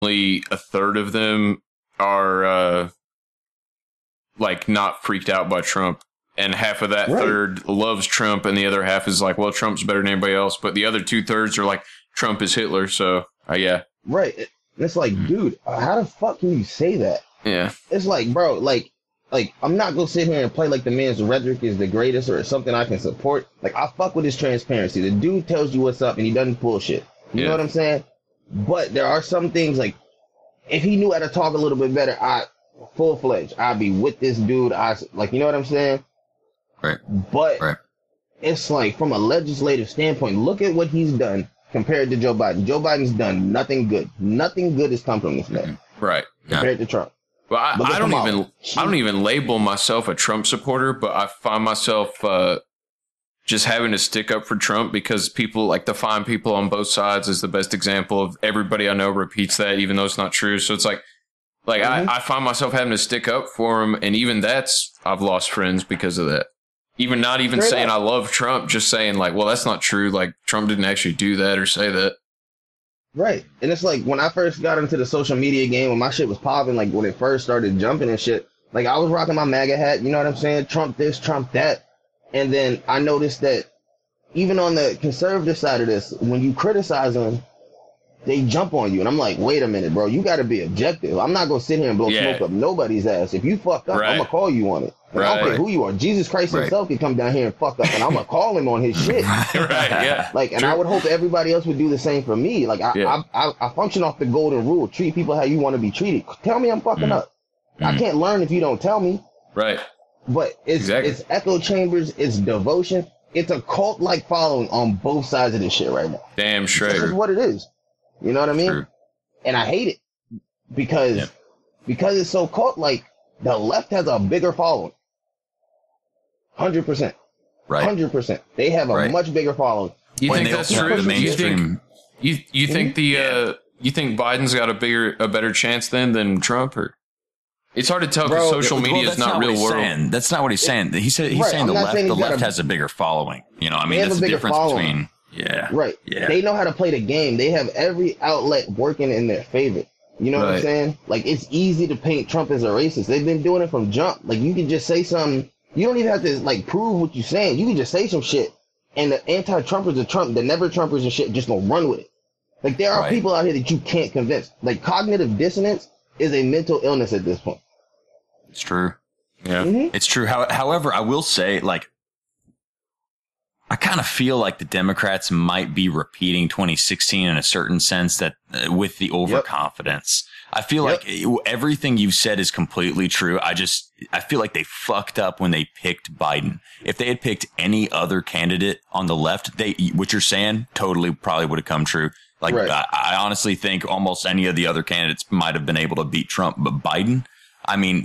only a third of them are like not freaked out by Trump, and half of that third loves Trump, and the other half is like, well, Trump's better than anybody else. But the other 2/3 are like, Trump is Hitler. So yeah, right. And it's like, dude, how the fuck can you say that? Yeah, it's like, bro, like I'm not gonna sit here and play like the man's rhetoric is the greatest or it's something I can support. Like, I fuck with his transparency. The dude tells you what's up and he doesn't bullshit. You know what I'm saying? But there are some things, like, if he knew how to talk a little bit better, full-fledged, I'd be with this dude. Like, you know what I'm saying? Right. But it's like, from a legislative standpoint, look at what he's done compared to Joe Biden. Joe Biden's done nothing good. Nothing good has come from this man. Right. Compared to Trump. Well, I don't even label myself a Trump supporter, but I find myself just having to stick up for Trump because people like to find people on both sides is the best example of everybody I know repeats that, even though it's not true. So it's like I find myself having to stick up for him. And even I've lost friends because of that. Not even saying I love Trump, just saying like, well, that's not true. Like, Trump didn't actually do that or say that. Right. And it's like, when I first got into the social media game, when my shit was popping, like when it first started jumping and shit, like I was rocking my MAGA hat, you know what I'm saying? Trump this, Trump that. And then I noticed that even on the conservative side of this, when you criticize them, they jump on you. And I'm like, wait a minute, bro, you got to be objective. I'm not going to sit here and blow smoke up nobody's ass. If you fucked up, I'm going to call you on it. And I don't care who you are. Jesus Christ himself can come down here and fuck up, and I'm going to call him on his shit. Like, and I would hope everybody else would do the same for me. Like, I function off the golden rule. Treat people how you want to be treated. Tell me I'm fucking up. I can't learn if you don't tell me. Right. But it's echo chambers. It's devotion. It's a cult-like following on both sides of this shit right now. Damn straight. This is what it is. You know what I mean? True. And I hate it because it's so cult-like. The left has a bigger following. 100%. Right. 100%. They have a much bigger following. You think that's true? You think you think Biden's got a better chance than Trump? Or it's hard to tell because social media is not real world. That's not what he's saying. He's saying the left has a bigger following. You know, I mean, that's the difference between Right. Yeah. They know how to play the game. They have every outlet working in their favor. You know what I'm saying? Like, it's easy to paint Trump as a racist. They've been doing it from jump. Like, you can just say something. You don't even have to, like, prove what you're saying. You can just say some shit. And the anti-Trumpers and Trump, the never-Trumpers and shit, just gonna run with it. Like, there are people out here that you can't convince. Like, cognitive dissonance is a mental illness at this point. It's true. Yeah. It's true. However, I will say, like, I kind of feel like the Democrats might be repeating 2016 in a certain sense that with the overconfidence. I feel like everything you've said is completely true. I feel like they fucked up when they picked Biden. If they had picked any other candidate on the left, what you're saying totally probably would have come true. Like, I honestly think almost any of the other candidates might have been able to beat Trump, but Biden, I mean,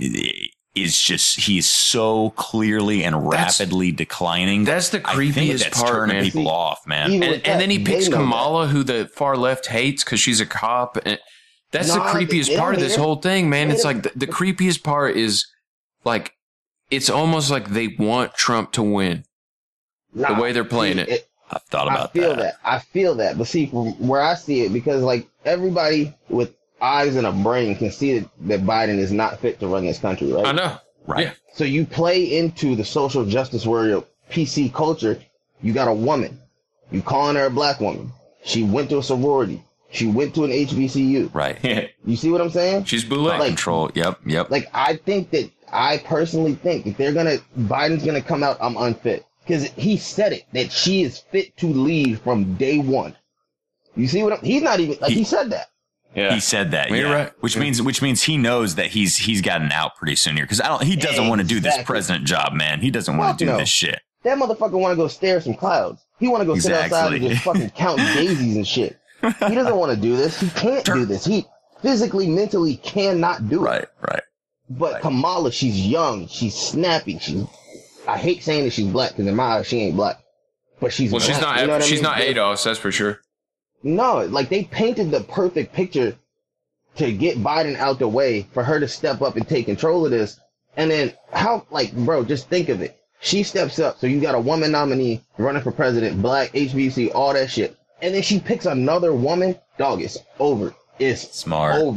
he's so clearly and rapidly declining. That's the creepiest part, turning people off, man. And then he picks Kamala, who the far left hates because she's a cop. And that's the creepiest part of this whole thing, man. It's like the creepiest part is like, it's almost like they want Trump to win the way they're playing it. I've thought about that. I feel that. But see, from where I see it, because like everybody with eyes and a brain can see that Biden is not fit to run this country, right? I know. Right. Yeah. So you play into the social justice warrior PC culture. You got a woman. You calling her a black woman. She went to a sorority. She went to an HBCU. Right. You see what I'm saying? She's bullet control. Yep. Like, I personally think if Biden's gonna come out, I'm unfit. Because he said it, that she is fit to lead from day one. You see he's not even, he said that. Yeah. He said that, right. Which means he knows that he's got an out pretty soon here. Because he doesn't want to do this president job, man. He doesn't want to do this shit. That motherfucker want to go stare at some clouds. He want to go sit outside and just fucking count daisies and shit. He doesn't want to do this. He can't do this. He physically, mentally cannot do it. Right. But Kamala, she's young. She's snappy. I hate saying that she's black because in my eyes she ain't black. But she's black. She's not. You know she's not ADOS. That's for sure. No, like they painted the perfect picture to get Biden out the way for her to step up and take control of this. And then bro, just think of it. She steps up. So you got a woman nominee running for president, black, HBC, all that shit. And then she picks another woman. Dog, it's over. it's Smart. over.